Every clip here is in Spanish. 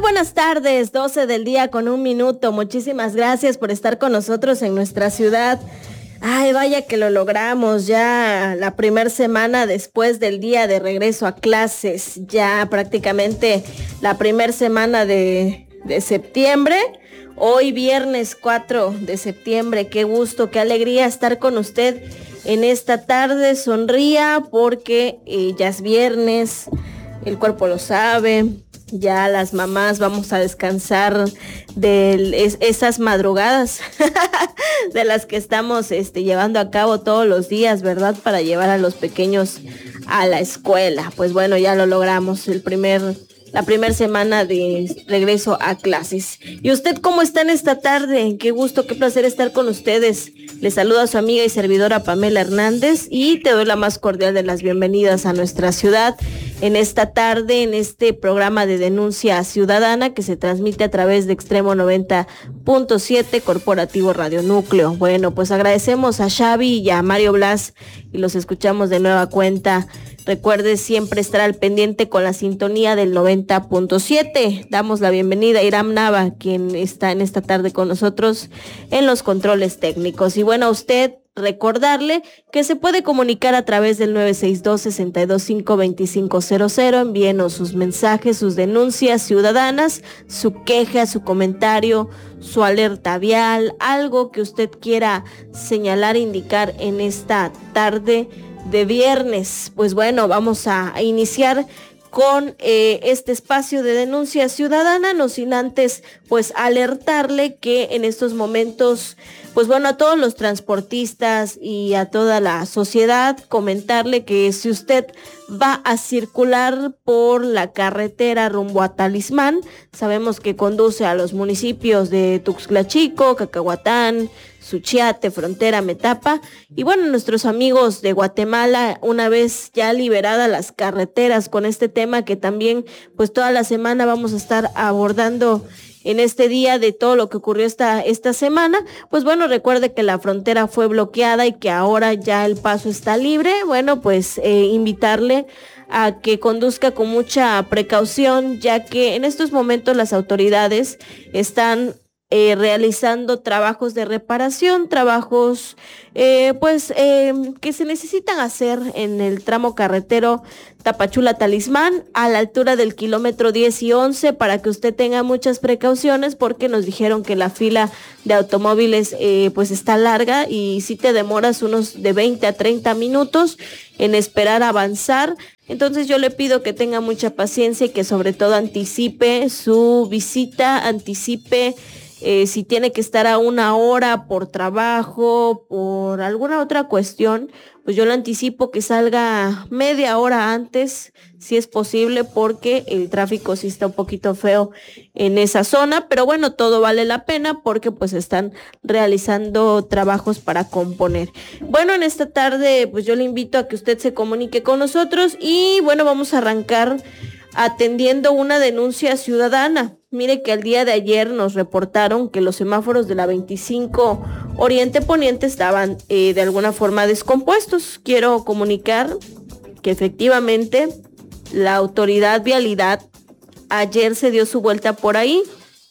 buenas tardes, 12 del día con 1 minuto. Muchísimas gracias por estar con nosotros en nuestra ciudad. Ay, vaya que lo logramos, ya la primera semana después del día de regreso a clases, ya prácticamente la primera semana de septiembre. Hoy viernes 4 de septiembre, qué gusto, qué alegría estar con usted en esta tarde. Sonría porque ya es viernes, el cuerpo lo sabe. Ya las mamás vamos a descansar de esas madrugadas de las que estamos llevando a cabo todos los días, ¿verdad? Para llevar a los pequeños a la escuela. Pues bueno, ya lo logramos, la primera semana de regreso a clases. ¿Y usted cómo está en esta tarde? Qué gusto, qué placer estar con ustedes. Les saluda a su amiga y servidora Pamela Hernández y te doy la más cordial de las bienvenidas a nuestra ciudad en esta tarde, en este programa de denuncia ciudadana que se transmite a través de Extremo 90.7 Corporativo Radio Núcleo. Bueno, pues agradecemos a Xavi y a Mario Blas y los escuchamos de nueva cuenta. Recuerde siempre estar al pendiente con la sintonía del 90.7. Damos la bienvenida a Iram Nava, quien está en esta tarde con nosotros en los controles técnicos. Y bueno, a usted recordarle que se puede comunicar a través del 962-625-2500. Envíenos sus mensajes, sus denuncias ciudadanas, su queja, su comentario, su alerta vial, algo que usted quiera señalar, indicar en esta tarde de viernes. Pues bueno, vamos a iniciar con este espacio de denuncia ciudadana, no sin antes pues alertarle que en estos momentos, pues bueno, a todos los transportistas y a toda la sociedad, comentarle que si usted va a circular por la carretera rumbo a Talismán, sabemos que conduce a los municipios de Tuxtla Chico, Cacahuatán, Suchiate, Frontera, Metapa, y bueno, nuestros amigos de Guatemala, una vez ya liberadas las carreteras con este tema que también pues toda la semana vamos a estar abordando en este día de todo lo que ocurrió esta semana. Pues bueno, recuerde que la frontera fue bloqueada y que ahora ya el paso está libre. Bueno, pues invitarle a que conduzca con mucha precaución, ya que en estos momentos las autoridades están realizando trabajos de reparación, trabajos que se necesitan hacer en el tramo carretero Tapachula-Talismán a la altura del kilómetro 10 y 11, para que usted tenga muchas precauciones, porque nos dijeron que la fila de automóviles pues está larga y si te demoras unos de 20 a 30 minutos en esperar avanzar. Entonces yo le pido que tenga mucha paciencia y que sobre todo anticipe su visita, anticipe si tiene que estar a 1 hora por trabajo, por alguna otra cuestión, pues yo le anticipo que salga media hora antes, si es posible, porque el tráfico sí está un poquito feo en esa zona, pero bueno, todo vale la pena porque pues están realizando trabajos para componer. Bueno, en esta tarde pues yo le invito a que usted se comunique con nosotros y bueno, vamos a arrancar atendiendo una denuncia ciudadana. Mire que el día de ayer nos reportaron que los semáforos de la 25 Oriente Poniente estaban de alguna forma descompuestos. Quiero comunicar que efectivamente la autoridad vialidad ayer se dio su vuelta por ahí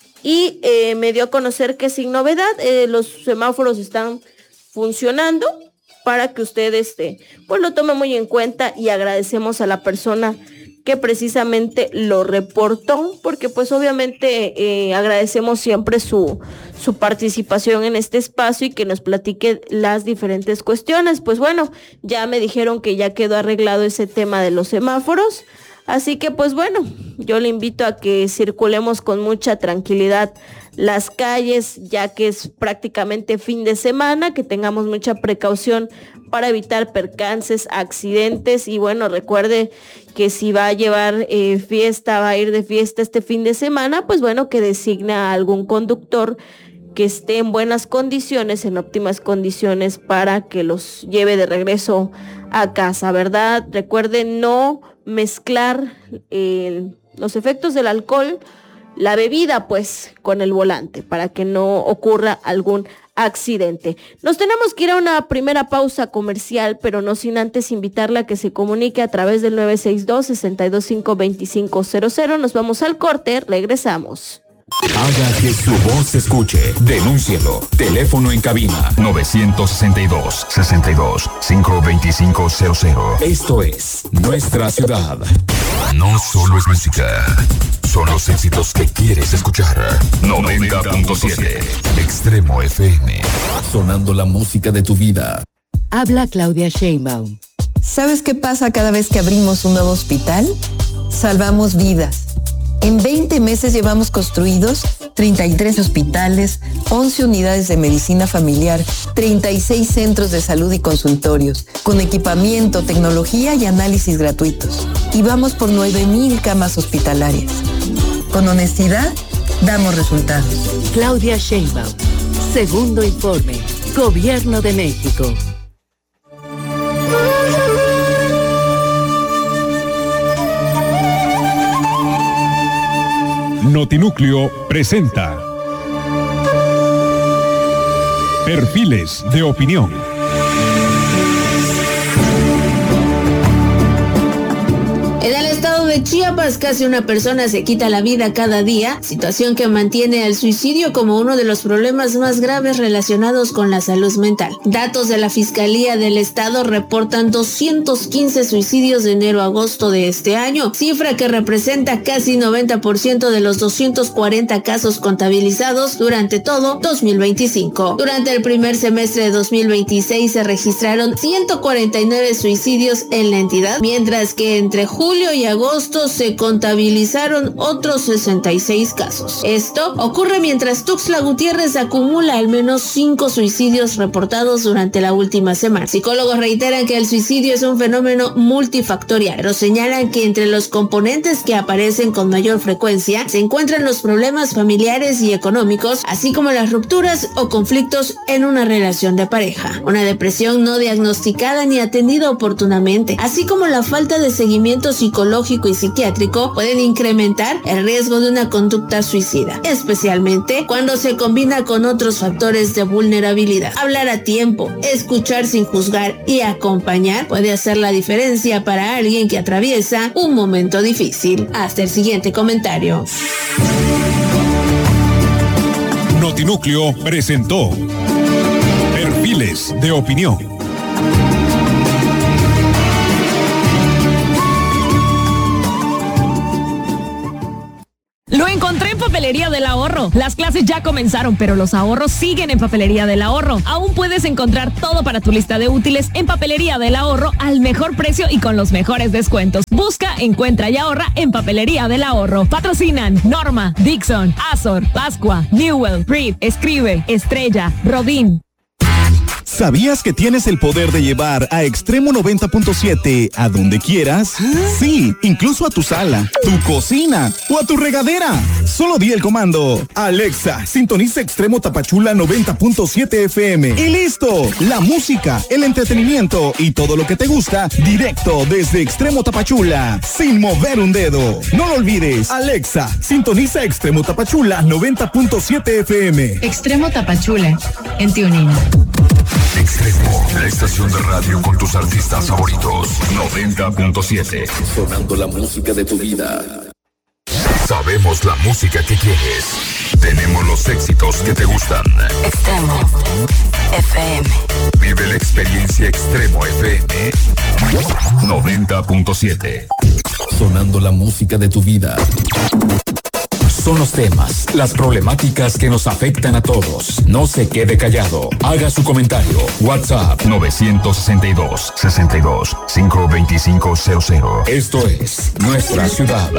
y me dio a conocer que sin novedad los semáforos están funcionando para que usted pues lo tome muy en cuenta, y agradecemos a la persona que precisamente lo reportó, porque pues obviamente agradecemos siempre su participación en este espacio y que nos platique las diferentes cuestiones. Pues bueno, ya me dijeron que ya quedó arreglado ese tema de los semáforos, así que pues bueno, yo le invito a que circulemos con mucha tranquilidad las calles, ya que es prácticamente fin de semana, que tengamos mucha precaución para evitar percances, accidentes. Y bueno, recuerde que si va a llevar fiesta, va a ir de fiesta este fin de semana, pues bueno, que designa a algún conductor que esté en buenas condiciones, en óptimas condiciones, para que los lleve de regreso a casa, ¿verdad? Recuerde no mezclar los efectos del alcohol, la bebida pues con el volante, para que no ocurra algún accidente. Nos tenemos que ir a una primera pausa comercial, pero no sin antes invitarla a que se comunique a través del 962-625-2500. Nos vamos al corte, regresamos. Haga que su voz se escuche. Denúncielo. Teléfono en cabina 962-62-52500. Esto es Nuestra Ciudad. No solo es música, son los éxitos que quieres escuchar. 90.7 Extremo FM. Sonando la música de tu vida. Habla Claudia Sheinbaum. ¿Sabes qué pasa cada vez que abrimos un nuevo hospital? Salvamos vidas. En 20 meses llevamos construidos 33 hospitales, 11 unidades de medicina familiar, 36 centros de salud y consultorios, con equipamiento, tecnología y análisis gratuitos. Y vamos por 9,000 camas hospitalarias. Con honestidad, damos resultados. Claudia Sheinbaum. Segundo informe. Gobierno de México. Notinúcleo presenta Perfiles de Opinión. En el estado de Chiapas, casi una persona se quita la vida cada día, situación que mantiene al suicidio como uno de los problemas más graves relacionados con la salud mental. Datos de la Fiscalía del Estado reportan 215 suicidios de enero a agosto de este año, cifra que representa casi 90% de los 240 casos contabilizados durante todo 2025. Durante el primer semestre de 2026 se registraron 149 suicidios en la entidad, mientras que entre julio y agosto se contabilizaron otros 66 casos. Esto ocurre mientras Tuxtla Gutiérrez acumula al menos 5 suicidios reportados durante la última semana. Psicólogos reiteran que el suicidio es un fenómeno multifactorial, pero señalan que entre los componentes que aparecen con mayor frecuencia se encuentran los problemas familiares y económicos, así como las rupturas o conflictos en una relación de pareja. Una depresión no diagnosticada ni atendida oportunamente, así como la falta de seguimiento psicológico y psiquiátrico pueden incrementar el riesgo de una conducta suicida, especialmente cuando se combina con otros factores de vulnerabilidad. Hablar a tiempo, escuchar sin juzgar y acompañar puede hacer la diferencia para alguien que atraviesa un momento difícil. Hasta el siguiente comentario. Notinúcleo presentó Perfiles de Opinión. Lo encontré en Papelería del Ahorro. Las clases ya comenzaron, pero los ahorros siguen en Papelería del Ahorro. Aún puedes encontrar todo para tu lista de útiles en Papelería del Ahorro al mejor precio y con los mejores descuentos. Busca, encuentra y ahorra en Papelería del Ahorro. Patrocinan Norma, Dixon, Azor, Pascua, Newell, Reed, Escribe, Estrella, Rodin. ¿Sabías que tienes el poder de llevar a Extremo 90.7 a donde quieras? Sí, incluso a tu sala, tu cocina o a tu regadera. Solo di el comando: Alexa, sintoniza Extremo Tapachula 90.7 FM. Y listo, la música, el entretenimiento y todo lo que te gusta directo desde Extremo Tapachula, sin mover un dedo. No lo olvides, Alexa, sintoniza Extremo Tapachula 90.7 FM. Extremo Tapachula, en TuneIn. Extremo, la estación de radio con tus artistas favoritos. 90.7. Sonando la música de tu vida. Sabemos la música que quieres. Tenemos los éxitos que te gustan. Extremo FM. Vive la experiencia Extremo FM 90.7. Sonando la música de tu vida. Son los temas, las problemáticas que nos afectan a todos. No se quede callado. Haga su comentario. WhatsApp 962-52500. Esto es Nuestra Ciudad.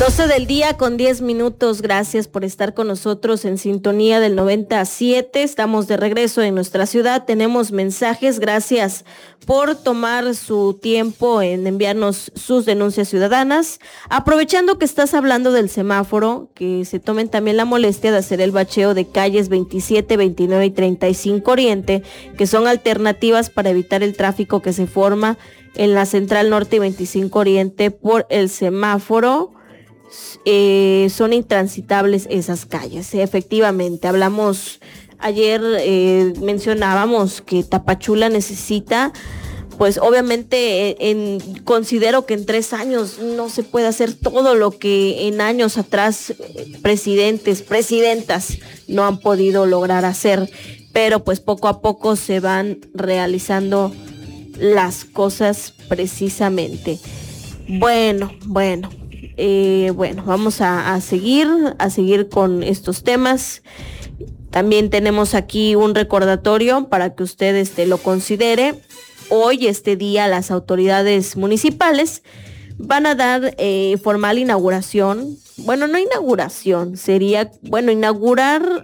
12 del día con 10 minutos. Gracias por estar con nosotros en sintonía del 97. Estamos de regreso en nuestra ciudad. Tenemos mensajes. Gracias por tomar su tiempo en enviarnos sus denuncias ciudadanas. Aprovechando que estás hablando del semáforo, que se tomen también la molestia de hacer el bacheo de calles 27, 29 y 35 Oriente, que son alternativas para evitar el tráfico que se forma en la Central Norte y 25 Oriente por el semáforo. Son intransitables esas calles. Efectivamente, hablamos ayer, mencionábamos que Tapachula necesita, pues obviamente considero que en 3 años no se puede hacer todo lo que en años atrás presidentas no han podido lograr hacer, pero pues poco a poco se van realizando las cosas precisamente. Bueno, vamos a seguir con estos temas. También tenemos aquí un recordatorio para que usted lo considere. Hoy, este día, las autoridades municipales van a dar formal inauguración. Bueno, no inauguración, sería, inaugurar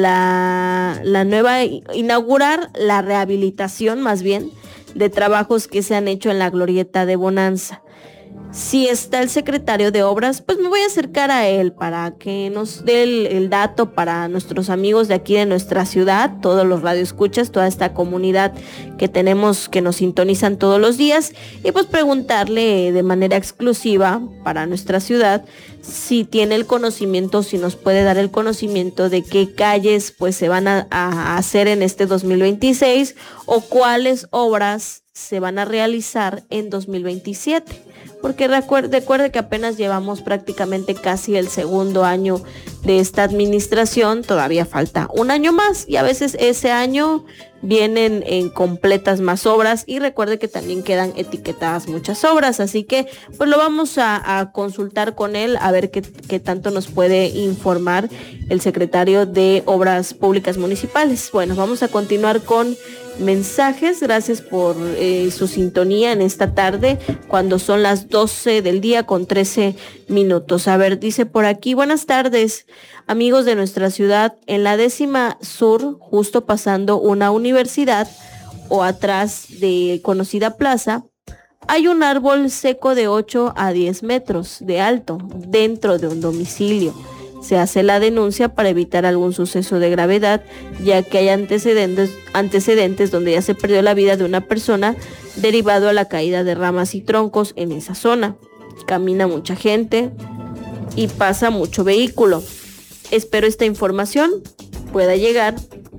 inaugurar la rehabilitación, más bien, de trabajos que se han hecho en la glorieta de Bonanza. Si está el secretario de Obras, pues me voy a acercar a él para que nos dé el dato para nuestros amigos de aquí de nuestra ciudad, todos los radioescuchas, toda esta comunidad que tenemos, que nos sintonizan todos los días, y pues preguntarle de manera exclusiva para nuestra ciudad si tiene el conocimiento, si nos puede dar el conocimiento de qué calles pues se van a hacer en este 2026 o cuáles obras se van a realizar en 2027. Porque recuerde que apenas llevamos prácticamente casi el segundo año de esta administración, todavía falta un año más y a veces ese año vienen en completas más obras y recuerde que también quedan etiquetadas muchas obras, así que pues lo vamos a consultar con él a ver qué tanto nos puede informar el secretario de Obras Públicas Municipales. Bueno, vamos a continuar con mensajes. Gracias por su sintonía en esta tarde cuando son las 12 del día con 13 minutos. A ver, dice por aquí: buenas tardes, amigos de nuestra ciudad. En la 10ª Sur, justo pasando una universidad o atrás de conocida plaza, hay un árbol seco de 8 a 10 metros de alto dentro de un domicilio. Se hace la denuncia para evitar algún suceso de gravedad, ya que hay antecedentes donde ya se perdió la vida de una persona derivado a la caída de ramas y troncos en esa zona. Camina mucha gente y pasa mucho vehículo. Espero esta información pueda llegar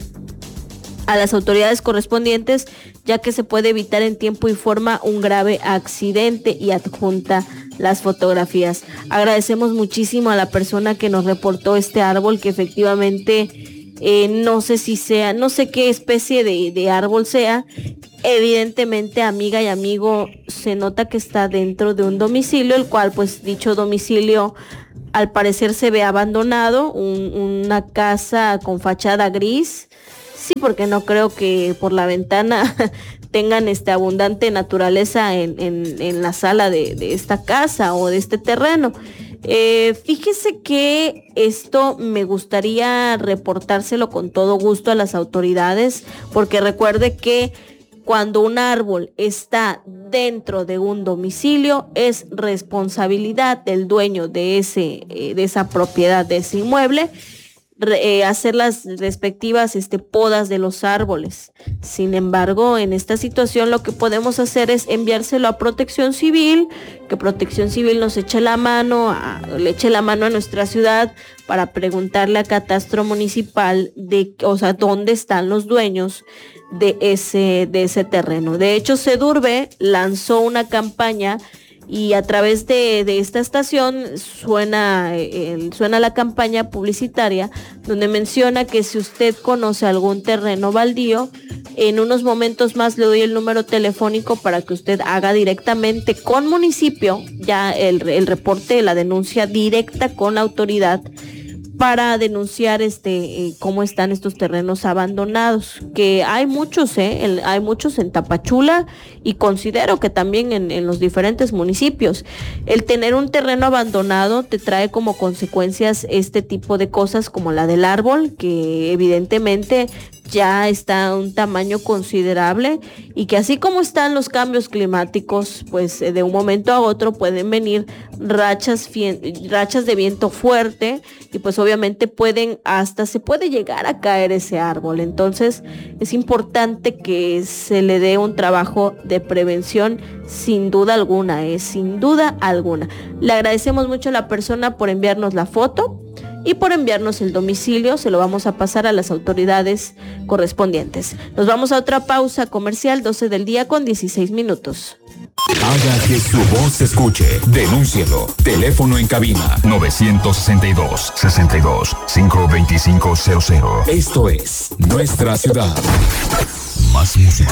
a las autoridades correspondientes, ya que se puede evitar en tiempo y forma un grave accidente, y adjunta las fotografías. Agradecemos muchísimo a la persona que nos reportó este árbol, que efectivamente no sé qué especie de árbol sea. Evidentemente, amiga y amigo, se nota que está dentro de un domicilio, el cual pues dicho domicilio al parecer se ve abandonado, una casa con fachada gris. Sí, porque no creo que por la ventana tengan abundante naturaleza en la sala de esta casa o de este terreno. Fíjese que esto me gustaría reportárselo con todo gusto a las autoridades, porque recuerde que cuando un árbol está dentro de un domicilio es responsabilidad del dueño de esa propiedad, de ese inmueble, hacer las respectivas podas de los árboles. Sin embargo, en esta situación lo que podemos hacer es enviárselo a Protección Civil, que Protección Civil nos eche la mano, le eche la mano a nuestra ciudad para preguntarle a Catastro Municipal dónde están los dueños de ese terreno. De hecho, Sedurbe lanzó una campaña y a través de esta estación suena la campaña publicitaria donde menciona que si usted conoce algún terreno baldío, en unos momentos más le doy el número telefónico para que usted haga directamente con municipio ya el reporte, la denuncia directa con la autoridad, para denunciar cómo están estos terrenos abandonados, que hay muchos, hay muchos en Tapachula y considero que también en los diferentes municipios. El tener un terreno abandonado te trae como consecuencias este tipo de cosas como la del árbol, que evidentemente ya está a un tamaño considerable y que así como están los cambios climáticos, pues de un momento a otro pueden venir rachas de viento fuerte y pues obviamente se puede llegar a caer ese árbol. Entonces es importante que se le dé un trabajo de prevención sin duda alguna, sin duda alguna. Le agradecemos mucho a la persona por enviarnos la foto y por enviarnos el domicilio. Se lo vamos a pasar a las autoridades correspondientes. Nos vamos a otra pausa comercial, 12 del día con 16 minutos. Haga que su voz se escuche. Denúncielo. Teléfono en cabina 962-52500. Esto es Nuestra Ciudad. Más música.